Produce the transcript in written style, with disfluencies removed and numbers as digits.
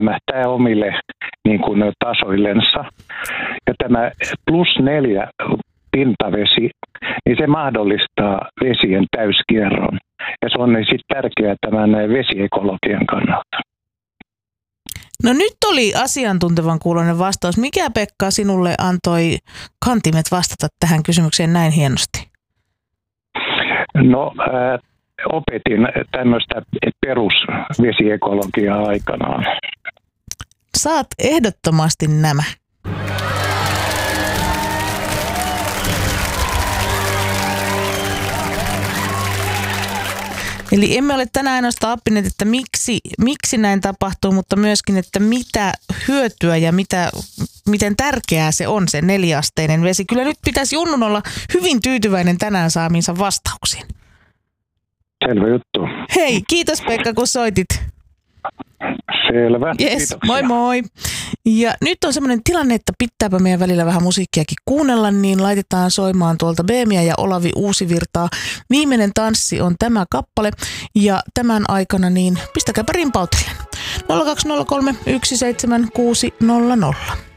rämähtää omille niin kuin tasoillensa. Ja tämä +4 pintavesi, niin se mahdollistaa vesien täyskierron. Ja se on sitten tärkeää tämän vesiekologian kannalta. No nyt oli asiantuntevan kuuloinen vastaus. Mikä, Pekka, sinulle antoi kantimet vastata tähän kysymykseen näin hienosti? No, opetin tämmöistä perusvesiekologiaa aikanaan. Saat ehdottomasti nämä. Eli emme ole tänään ainoastaan oppineet, että miksi näin tapahtuu, mutta myöskin, että mitä hyötyä ja miten tärkeää se on, se 4-asteinen vesi. Kyllä nyt pitäisi Junnun olla hyvin tyytyväinen tänään saamiinsa vastauksiin. Selvä juttu. Hei, kiitos Pekka, kun soitit. Selvä. Yes, Kiitoksia. moi moi. Ja nyt on semmoinen tilanne, että pitääpä meidän välillä vähän musiikkiakin kuunnella, niin laitetaan soimaan tuolta Beemiä ja Olavi Uusivirtaa. Viimeinen tanssi on tämä kappale ja tämän aikana niin pistäkääpä rimpautellen. 0203 17600.